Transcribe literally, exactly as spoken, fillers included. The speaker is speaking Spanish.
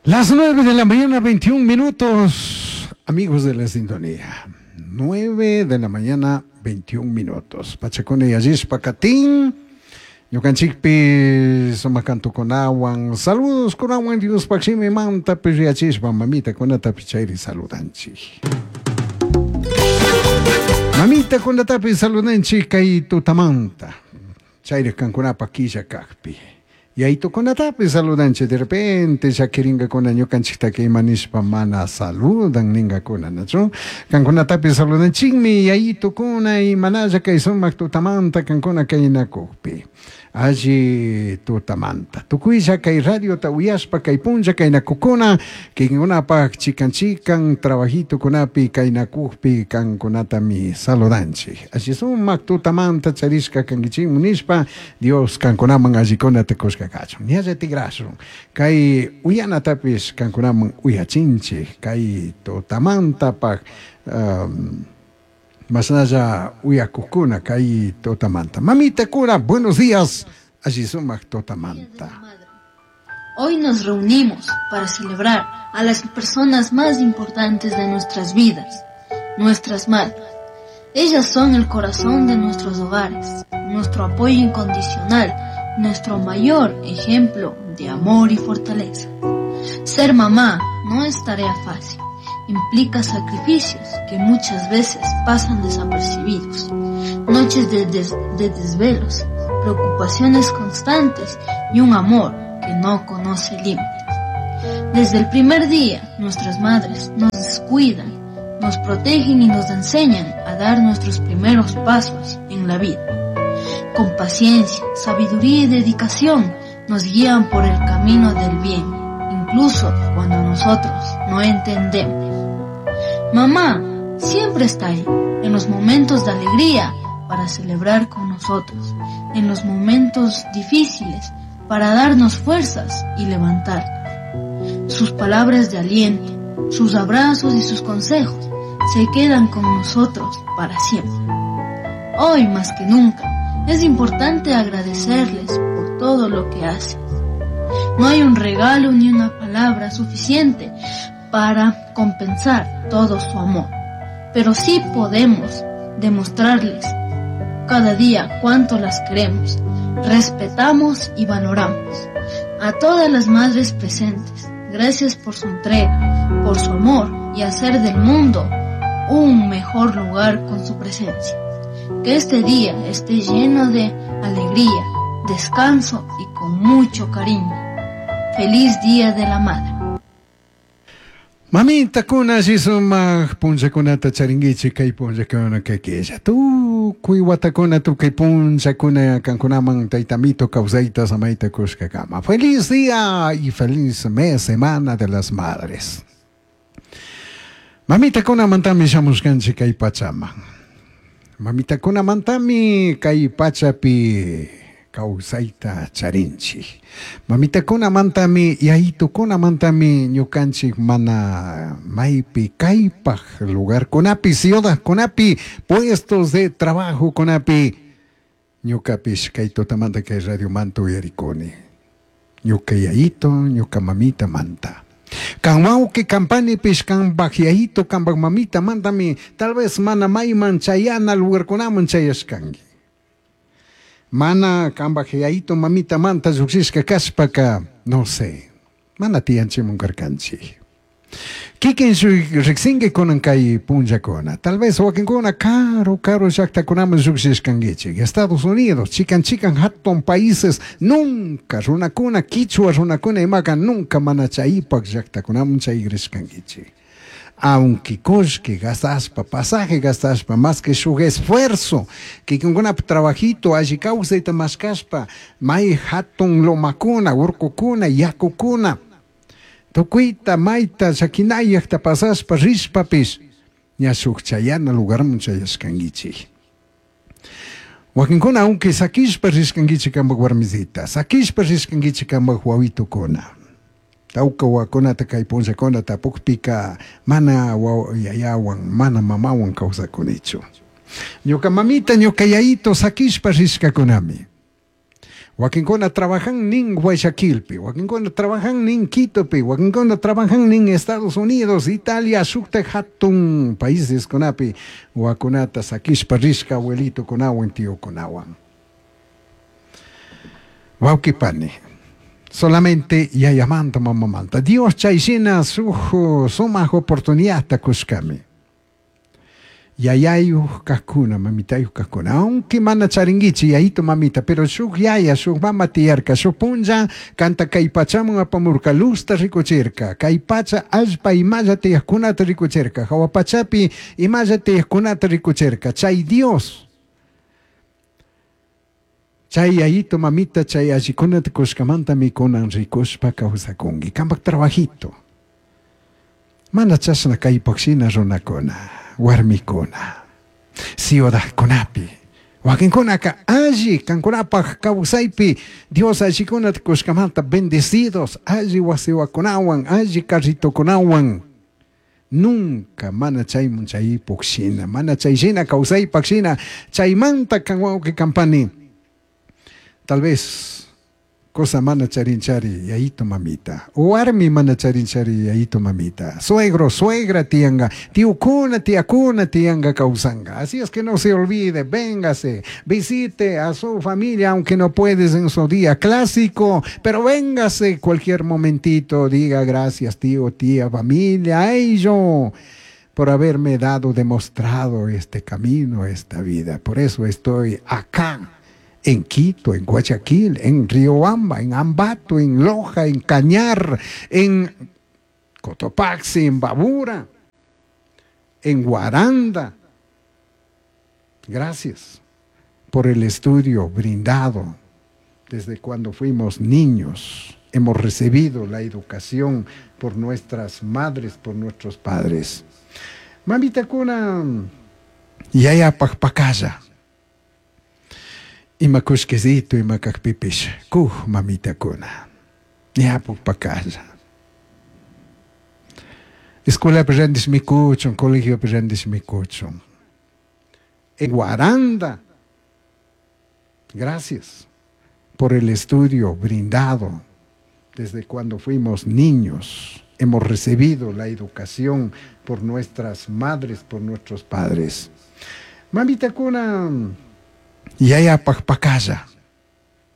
Las nueve de la mañana, veintiún minutos, amigos de la sintonía. Nueve de la mañana, veintiún minutos. Pachacone y Ayish Pacatín. Yocanchikpi, Somacanto con aguan. Saludos con aguan, Dios Paxime Manta, Pichiachish, mamita con la tapichairi saludanchi. Mamita con la tapi saludanchi, Kai Tutamanta. Chaire Cancunapa Quilla Cacpi. Y ahí tocó una tapa saludanche de repente ya queringa con año canchita que manishpa mana saludan ninga con nacho cancona tapa saludanche y ahí tocó una y manaya que son mactutamanta cancona que na copi allí tutamanta tucuilla que radio tawiyaspa que punja que na cocona que una pa chican chican trabajito con api que na copi canconata mi saludanche allí son mactutamanta charisca cangichín munispa Dios canconaman allí con te cosca cacho ni hace tigraso kai uyana tapis cancunaman uyachinche kai totamanta pa um, más allá uyacucuna kai totamanta mamita cura buenos días allí somos totamanta. Hoy nos reunimos para celebrar a las personas más importantes de nuestras vidas, nuestras madres. Ellas son el corazón de nuestros hogares, nuestro apoyo incondicional, nuestro mayor ejemplo de amor y fortaleza. Ser mamá no es tarea fácil, implica sacrificios que muchas veces pasan desapercibidos, noches de, des- de desvelos, preocupaciones constantes y un amor que no conoce límites. Desde el primer día, nuestras madres nos descuidan, nos protegen y nos enseñan a dar nuestros primeros pasos en la vida. Con paciencia, sabiduría y dedicación nos guían por el camino del bien, incluso cuando nosotros no entendemos. Mamá siempre está ahí, en los momentos de alegría para celebrar con nosotros, en los momentos difíciles para darnos fuerzas y levantarnos. Sus palabras de aliento, sus abrazos y sus consejos se quedan con nosotros para siempre. Hoy más que nunca, es importante agradecerles por todo lo que hacen. No hay un regalo ni una palabra suficiente para compensar todo su amor, pero sí podemos demostrarles cada día cuánto las queremos, respetamos y valoramos. A todas las madres presentes, gracias por su entrega, por su amor y hacer del mundo un mejor lugar con su presencia. Que este día esté lleno de alegría, descanso y con mucho cariño. Feliz Día de la Madre. Mamita kuna sisuma punja kuna ta charingichi kai punja kuna kakesha tu kuiwata kuna tu kai punja kuna cancunaman taitamito causaita samaita kushka kama. Feliz día y feliz mes, semana de las madres. Mamita kuna mantami shamuskanchi kai pachama. Mamita kuna mantami kai pachapi causaita charinchi. Mamita kuna mantami yaito kuna mantami ñukanchi mana maipi kaipaj lugar kunapi ciudad kunapi puestos de trabajo kunapi ñukapish kaito tamanta kay radio manto yarikoni. Ñuka yaito ñuka mamita manta. Kanwau que campani pish kan bajiaito kan mamita mantami tal vez mana maiman chayana lugar kunaman chayaskangi. Mana kambajeaito mamita manta zuxiska kaspaka, no sé. Mana tianchi munkarkanchi. Kikin su rixinge konan kai punja kona. Tal vez wakin kona caro, caro jakta konama zuxiskangichi. Estados Unidos, chican chican hatton países, nunca runa kuna kichua runa kuna imaga nunca mana chaipak jakta konama chaigriskangichi. Aunque que gastas para pasaje, gastas para más que su esfuerzo, que con un trabajito allí causa y te más caspa, mai hatton lo macuna, urcocuna, yacocuna, tocuita, maita, saquinaya, te pasas para rispapis, ya suchayana lugar mucha yascangichi. Wakinkona, aunque saquis para riscangichi camba guarmizita, saquis para riscangichi camba huavito cona. Tauka wakona ta kai ponja kona ta pukpika mana wa yayawan mana mamawan causa con hecho. Ñuka mamita ñuka yaito sakishpa riska konami. Wakinkona trabajan nin Guayaquilpi, Wakinkona trabajan nin Quitopi, Wakinkona trabajan nin Estados Unidos, Italia, Sukte Hatun, países konapi, Wakunata Sakishpa Rishka, abuelito Konawan, tío Konawan. Waukipani. Solamente ya llamando mamamanta. Dios chaisina su suma oportunidad takuskami. Yayayu kakuna, mamita yu kakuna. Aunque mana charingichi, yayito mamita, pero su yaya, su mama tierka, su punja, canta kaipachamu apamurka, lusta ricocherka, kaipacha alpa imaya te yakunata ricocherka, hawapachapi imaya te yakunata ricocherka, chay Dios. Chay yayito mamita, chay ajikunata kuskamanta mikunan rikuspa kausakungi, kambak trabajito. Mana chasna kaipaksina runakuna. Warmikuna, ciudad kunapi, wakinkunaka allí, kankunapaj kawsaypi, Dios allí kunat kuskamanta bendecidos, allí wasiwakunawan, allí carritokunawan, nunca mana chaymun chay puksina, mana chayshina kawsaypaksina, chaymanta kanwauki kampani, tal vez cosa mana charinchari yayito mamita, o armi mana charinchari yayito mamita, suegro, suegra tianga, tiukuna, tiakuna tianga causanga. Así es que no se olvide, véngase, visite a su familia, aunque no puedes en su día clásico, pero véngase cualquier momentito, diga gracias tío, tía, familia, a ello, por haberme dado, demostrado este camino, esta vida. Por eso estoy acá. En Quito, en Guayaquil, en Riobamba, en Ambato, en Loja, en Cañar, en Cotopaxi, en Babura, en Guaranda. Gracias por el estudio brindado desde cuando fuimos niños. Hemos recibido la educación por nuestras madres, por nuestros padres. Mamita kuna, yaya pakpakaya. Ima kushkizito, ima kakpipish. Kuh, mamita kuna. Ya pa casa. Escuela aprendes mi cuchon, colegio aprendes mi cuchon. En Guaranda. Gracias por el estudio brindado desde cuando fuimos niños. Hemos recibido la educación por nuestras madres, por nuestros padres. Mamita kuna. Yaya pakpakaya.